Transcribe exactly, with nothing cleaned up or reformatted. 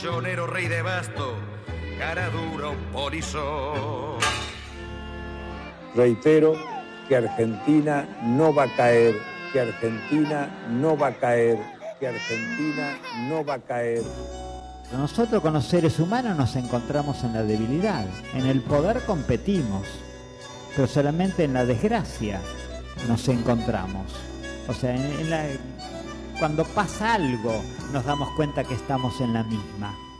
Chonero rey de basto, cara dura un polizón. Reitero que Argentina no va a caer, que Argentina no va a caer, que Argentina no va a caer. Nosotros con los seres humanos nos encontramos en la debilidad, en el poder competimos, pero solamente en la desgracia nos encontramos. O sea, en, en la, cuando pasa algo nos damos cuenta que estamos en la misma.